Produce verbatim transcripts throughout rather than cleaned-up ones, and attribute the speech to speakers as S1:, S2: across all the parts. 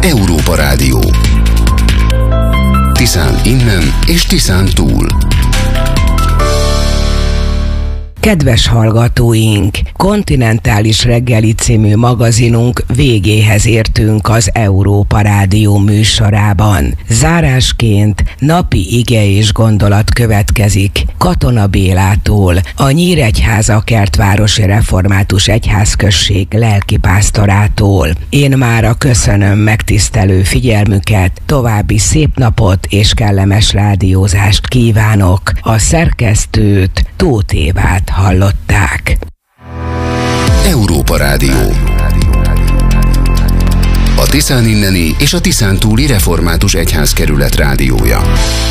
S1: Európa Rádió. Tiszán innen és Tiszán túl.
S2: Kedves hallgatóink, Kontinentális reggeli című magazinunk végéhez értünk az Európa Rádió műsorában. Zárásként napi ige és gondolat következik Katona Bélától, a Nyíregyháza Kertvárosi Református Egyházközség lelkipásztorától. Én mára köszönöm megtisztelő figyelmüket, további szép napot és kellemes rádiózást kívánok. A szerkesztőt, Tóth Évát hallották.
S1: Európa Rádió. A Tiszán inneni és a Tiszán túli Református Egyházkerület rádiója.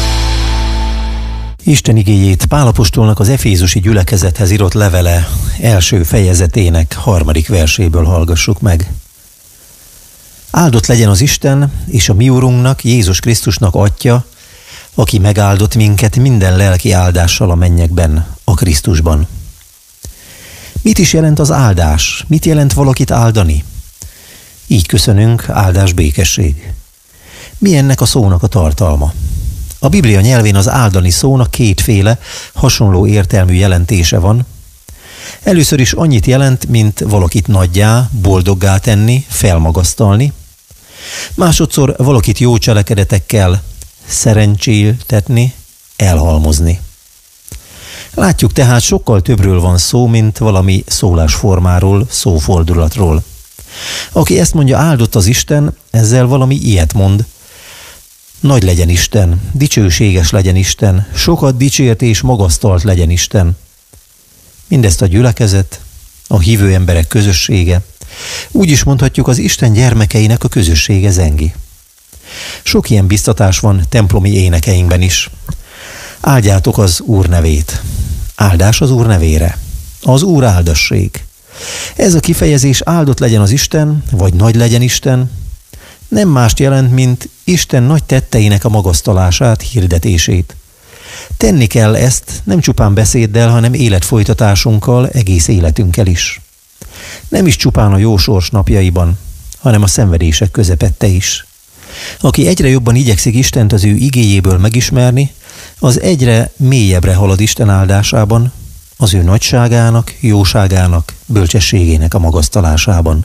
S3: Isten igéjét Pál apostolnak az efézusi gyülekezethez írott levele első fejezetének harmadik verséből hallgassuk meg. Áldott legyen az Isten és a mi Urunknak, Jézus Krisztusnak Atya, aki megáldott minket minden lelki áldással a mennyekben, a Krisztusban. Mit is jelent az áldás? Mit jelent valakit áldani? Így köszönünk, áldás, békesség. Mi ennek a szónak a tartalma? A Biblia nyelvén az áldani szónak kétféle, hasonló értelmű jelentése van. Először is annyit jelent, mint valakit nagyjá, boldoggá tenni, felmagasztalni. Másodszor valakit jó cselekedetekkel szerencséltetni, elhalmozni. Látjuk tehát, sokkal többről van szó, mint valami szólásformáról, szófordulatról. Aki ezt mondja, áldott az Isten, ezzel valami ilyet mond. Nagy legyen Isten, dicsőséges legyen Isten, sokat dicsért és magasztalt legyen Isten. Mindezt a gyülekezet, a hívő emberek közössége, úgy is mondhatjuk, az Isten gyermekeinek a közössége zengi. Sok ilyen biztatás van templomi énekeinkben is. Áldjátok az Úr nevét. Áldás az Úr nevére. Az Úr áldasség. Ez a kifejezés, áldott legyen az Isten, vagy nagy legyen Isten, nem mást jelent, mint Isten nagy tetteinek a magasztalását, hirdetését. Tenni kell ezt nem csupán beszéddel, hanem életfolytatásunkkal, egész életünkkel is. Nem is csupán a jó sors napjaiban, hanem a szenvedések közepette is. Aki egyre jobban igyekszik Istent az ő igéjéből megismerni, az egyre mélyebbre halad Isten áldásában, az ő nagyságának, jóságának, bölcsességének a magasztalásában.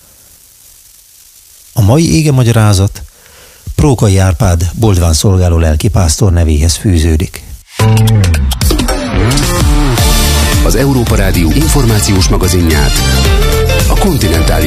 S3: A mai égemagyarászat Prókai Árpád Boldván szolgáló lelkipásztor nevéhez fűződik.
S1: Az Európa Rádió információs magazinját, a Kontinentális